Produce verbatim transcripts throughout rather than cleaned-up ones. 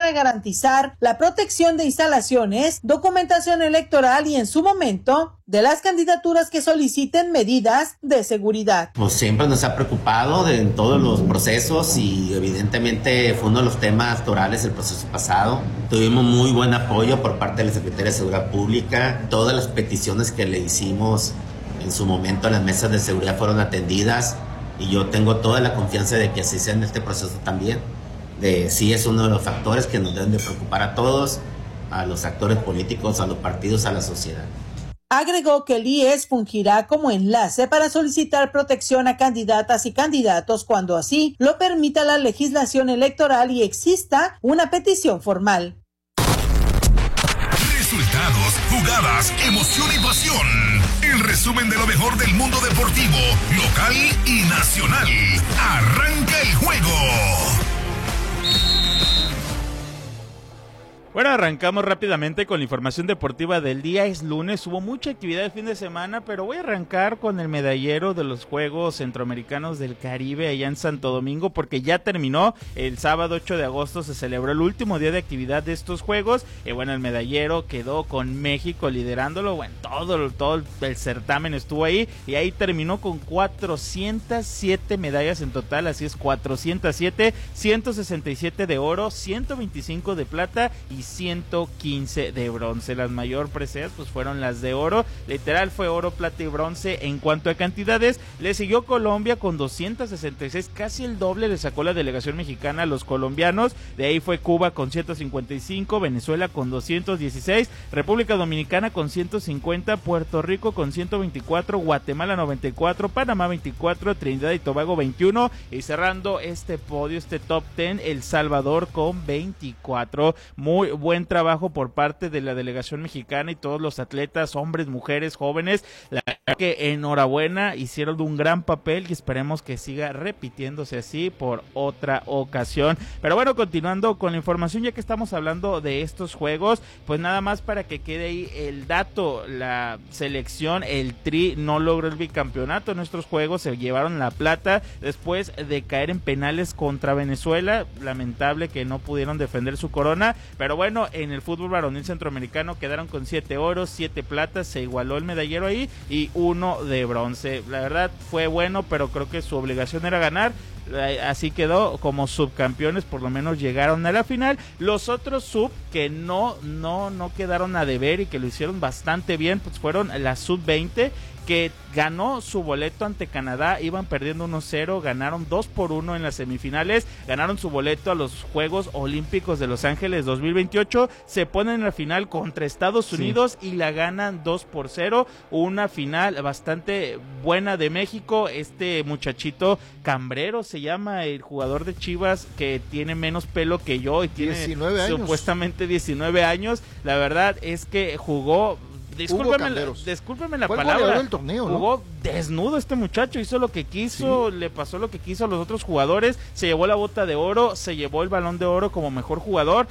para garantizar la protección de instalaciones, documentación electoral y en su momento de las candidaturas que soliciten medidas de seguridad. Pues siempre nos ha preocupado de, en todos los procesos y evidentemente fue uno de los temas torales del proceso pasado. Tuvimos muy buen apoyo por parte de la Secretaría de Seguridad Pública. Todas las peticiones que le hicimos en su momento a las mesas de seguridad fueron atendidas y yo tengo toda la confianza de que así sea en este proceso también. De, sí es uno de los factores que nos deben de preocupar a todos, a los actores políticos, a los partidos, a la sociedad. Agregó que el I E S fungirá como enlace para solicitar protección a candidatas y candidatos cuando así lo permita la legislación electoral y exista una petición formal. Resultados, jugadas, emoción y pasión. El resumen de lo mejor del mundo deportivo, local y nacional. Arranca el juego. Bueno, arrancamos rápidamente con la información deportiva del día. Es lunes, hubo mucha actividad el fin de semana, pero voy a arrancar con el medallero de los Juegos Centroamericanos del Caribe allá en Santo Domingo, porque ya terminó. El sábado ocho de agosto se celebró el último día de actividad de estos Juegos, y bueno, el medallero quedó con México liderándolo. Bueno, todo, todo el certamen estuvo ahí, y ahí terminó con cuatrocientas siete medallas en total, así es, cuatrocientas siete, ciento sesenta y siete de oro, ciento veinticinco de plata y ciento quince de bronce. Las mayor preseas pues fueron las de oro, literal fue oro, plata y bronce. En cuanto a cantidades, le siguió Colombia con doscientas sesenta y seis, casi el doble le sacó la delegación mexicana a los colombianos. De ahí fue Cuba con ciento cincuenta y cinco, Venezuela con doscientos dieciséis, República Dominicana con ciento cincuenta, Puerto Rico con ciento veinticuatro, Guatemala noventa y cuatro, Panamá veinticuatro, Trinidad y Tobago veintiuno, y cerrando este podio, este top diez, El Salvador con veinticuatro. Muy buen trabajo por parte de la delegación mexicana y todos los atletas, hombres, mujeres, jóvenes. La verdad que enhorabuena, hicieron un gran papel y esperemos que siga repitiéndose así por otra ocasión. Pero bueno, continuando con la información, ya que estamos hablando de estos juegos, pues nada más para que quede ahí el dato, la selección, el Tri no logró el bicampeonato en estos juegos, se llevaron la plata después de caer en penales contra Venezuela. Lamentable que no pudieron defender su corona, pero bueno, en el fútbol varonil centroamericano quedaron con siete oros, siete platas, se igualó el medallero ahí y uno de bronce. La verdad fue bueno, pero creo que su obligación era ganar. Así quedó como subcampeones, por lo menos llegaron a la final. Los otros sub que no, no, no quedaron a deber y que lo hicieron bastante bien, pues fueron la sub veinte, que ganó su boleto ante Canadá, iban perdiendo uno cero, ganaron dos por uno en las semifinales, ganaron su boleto a los Juegos Olímpicos de Los Ángeles dos mil veintiocho, se ponen en la final contra Estados Unidos sí. y la ganan dos por cero, una final bastante buena de México. Este muchachito Cambrero se llama, el jugador de Chivas, que tiene menos pelo que yo y tiene diecinueve años. Supuestamente diecinueve años, la verdad es que jugó... Discúlpeme, la, discúlpeme la palabra, del torneo, ¿no? Jugó desnudo este muchacho, hizo lo que quiso, sí. le pasó lo que quiso a los otros jugadores, se llevó la bota de oro, se llevó el balón de oro como mejor jugador.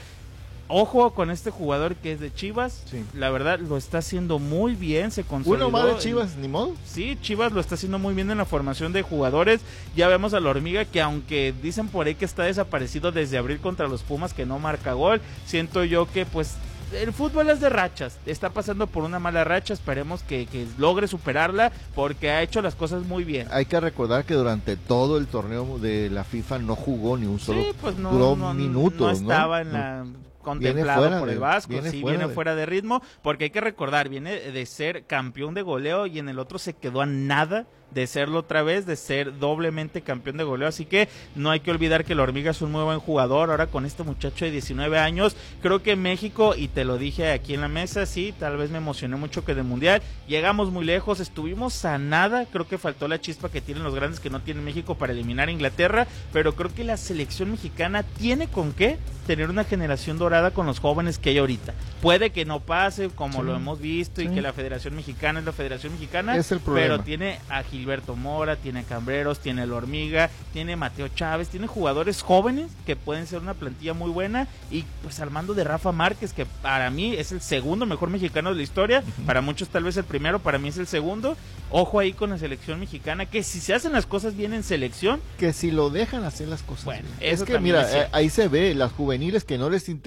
Ojo con este jugador que es de Chivas, sí. la verdad lo está haciendo muy bien, se consolidó. Uno más de Chivas, ni modo. Sí, Chivas lo está haciendo muy bien en la formación de jugadores. Ya vemos a la Hormiga, que aunque dicen por ahí que está desaparecido desde abril contra los Pumas, que no marca gol, siento yo que pues... el fútbol es de rachas, está pasando por una mala racha, esperemos que, que logre superarla porque ha hecho las cosas muy bien. Hay que recordar que durante todo el torneo de la FIFA no jugó ni un solo sí, pues no, duró no, minutos, no estaba ¿no? en la contemplado por el Vasco, viene sí, fuera viene de... fuera de ritmo, porque hay que recordar, viene de ser campeón de goleo y en el otro se quedó a nada de serlo otra vez, de ser doblemente campeón de goleo, así que no hay que olvidar que la Hormiga es un muy buen jugador. Ahora con este muchacho de diecinueve años, creo que México, y te lo dije aquí en la mesa, sí, tal vez me emocioné mucho que del Mundial, llegamos muy lejos, estuvimos a nada, creo que faltó la chispa que tienen los grandes que no tiene México para eliminar a Inglaterra, pero creo que la selección mexicana tiene con qué tener una generación dorada con los jóvenes que hay ahorita. Puede que no pase como sí, lo hemos visto sí. y que la Federación Mexicana es la Federación Mexicana, es el problema. Pero tiene a Gilberto Mora, tiene a Cambreros, tiene a La Hormiga, tiene a Mateo Chávez, tiene jugadores jóvenes que pueden ser una plantilla muy buena, y pues al mando de Rafa Márquez, que para mí es el segundo mejor mexicano de la historia, uh-huh. para muchos tal vez el primero, para mí es el segundo. Ojo ahí con la selección mexicana, que si se hacen las cosas bien en selección, que si lo dejan hacer las cosas bueno, bien. eso es que mira, es ahí se ve las juveniles que no les interesa